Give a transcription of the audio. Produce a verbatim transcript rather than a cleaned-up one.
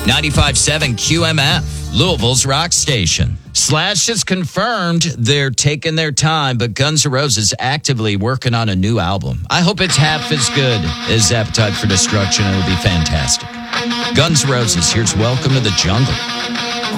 ninety-five point seven Q M F, Louisville's rock station. Slash has confirmed they're taking their time, but Guns N' Roses actively working on a new album. I hope it's half as good as Appetite for Destruction. It'll be fantastic. Guns N' Roses, here's Welcome to the Jungle.